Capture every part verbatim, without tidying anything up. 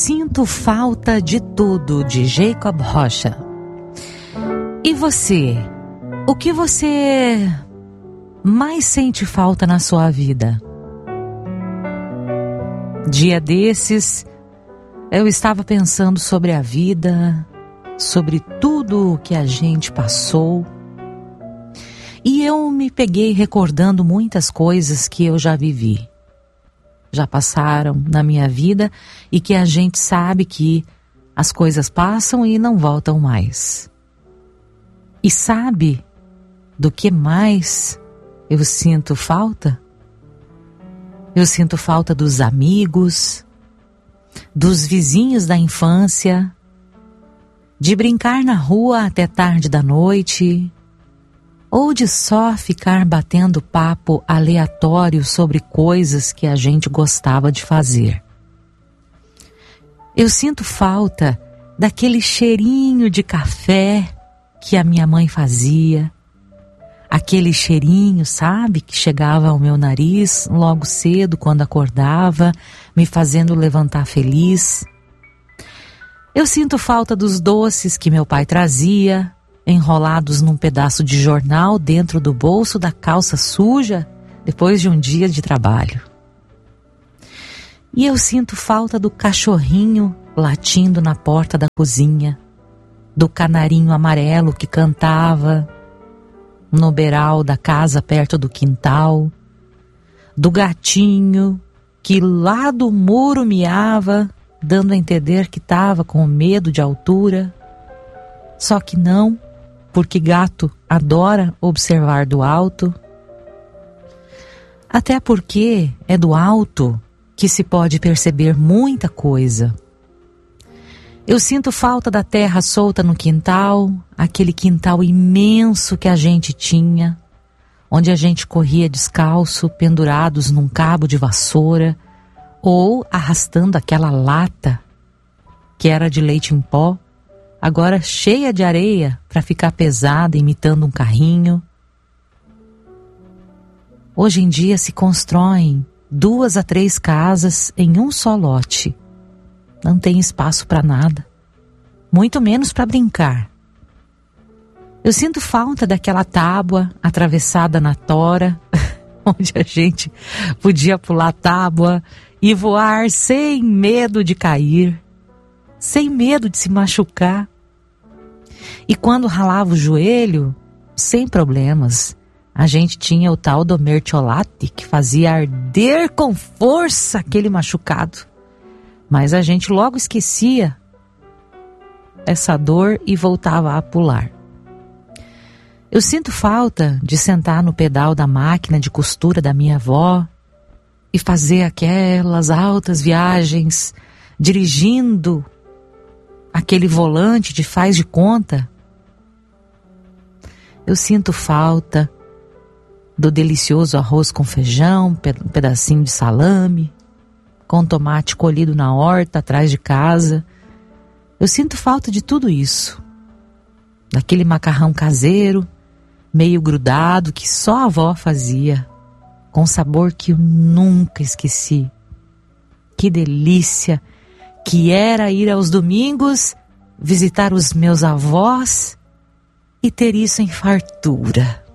sinto falta de tudo, de Jacob Rocha. E você? O que você mais sente falta na sua vida? Dia desses, eu estava pensando sobre a vida, sobre tudo o que a gente passou. E eu me peguei recordando muitas coisas que eu já vivi. Já passaram na minha vida e que a gente sabe que as coisas passam e não voltam mais. E sabe do que mais eu sinto falta? Eu sinto falta dos amigos, dos vizinhos da infância, de brincar na rua até tarde da noite, ou de só ficar batendo papo aleatório sobre coisas que a gente gostava de fazer. Eu sinto falta daquele cheirinho de café que a minha mãe fazia, aquele cheirinho, sabe, que chegava ao meu nariz logo cedo quando acordava, me fazendo levantar feliz. Eu sinto falta dos doces que meu pai trazia, enrolados num pedaço de jornal dentro do bolso da calça suja depois de um dia de trabalho. E eu sinto falta do cachorrinho latindo na porta da cozinha, do canarinho amarelo que cantava no beiral da casa perto do quintal, do gatinho que lá do muro miava, dando a entender que estava com medo de altura. Só que não, porque gato adora observar do alto. Até porque é do alto que se pode perceber muita coisa. Eu sinto falta da terra solta no quintal, aquele quintal imenso que a gente tinha, onde a gente corria descalço, pendurados num cabo de vassoura, ou arrastando aquela lata que era de leite em pó, agora cheia de areia para ficar pesada, imitando um carrinho. Hoje em dia se constroem duas a três casas em um só lote. Não tem espaço para nada, muito menos para brincar. Eu sinto falta daquela tábua atravessada na tora, onde a gente podia pular a tábua e voar sem medo de cair, sem medo de se machucar. E quando ralava o joelho, sem problemas, a gente tinha o tal do mertiolate que fazia arder com força aquele machucado. Mas a gente logo esquecia essa dor e voltava a pular. Eu sinto falta de sentar no pedal da máquina de costura da minha avó e fazer aquelas altas viagens, dirigindo aquele volante de faz de conta. Eu sinto falta do delicioso arroz com feijão, um pedacinho de salame, com tomate colhido na horta atrás de casa. Eu sinto falta de tudo isso. Daquele macarrão caseiro, meio grudado, que só a avó fazia, com sabor que eu nunca esqueci. Que delícia que era ir aos domingos, visitar os meus avós e ter isso em fartura.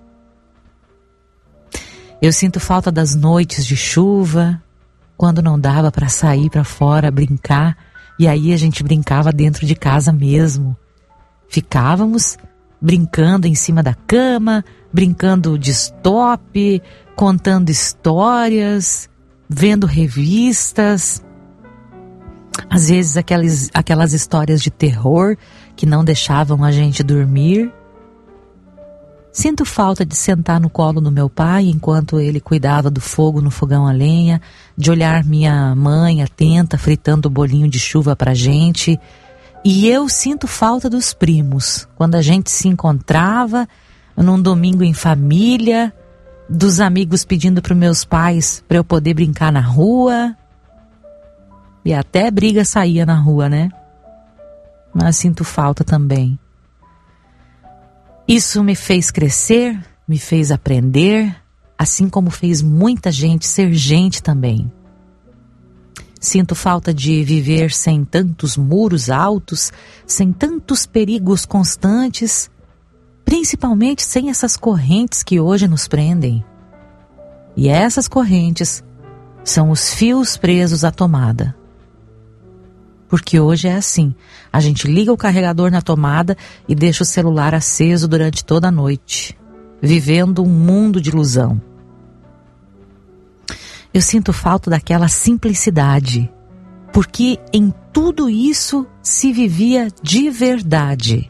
Eu sinto falta das noites de chuva, quando não dava para sair para fora brincar, e aí a gente brincava dentro de casa mesmo. Ficávamos brincando em cima da cama, brincando de stop, contando histórias, vendo revistas. Às vezes aquelas, aquelas histórias de terror que não deixavam a gente dormir. Sinto falta de sentar no colo do meu pai enquanto ele cuidava do fogo no fogão a lenha, de olhar minha mãe atenta fritando o bolinho de chuva pra gente. E eu sinto falta dos primos, quando a gente se encontrava num domingo em família, dos amigos pedindo para meus pais para eu poder brincar na rua. E até briga saía na rua, né? Mas sinto falta também. Isso me fez crescer, me fez aprender, assim como fez muita gente ser gente também. Sinto falta de viver sem tantos muros altos, sem tantos perigos constantes, principalmente sem essas correntes que hoje nos prendem. E essas correntes são os fios presos à tomada. Porque hoje é assim, a gente liga o carregador na tomada e deixa o celular aceso durante toda a noite, vivendo um mundo de ilusão. Eu sinto falta daquela simplicidade, porque em tudo isso se vivia de verdade.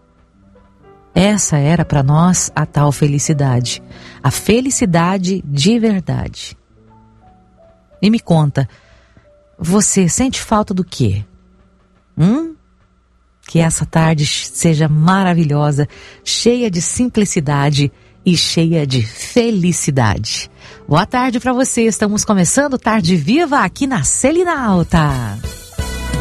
Essa era para nós a tal felicidade, a felicidade de verdade. E me conta, você sente falta do quê? Hum? Que essa tarde seja maravilhosa, cheia de simplicidade e cheia de felicidade. Boa tarde para você, estamos começando Tarde Viva aqui na Celina Alta.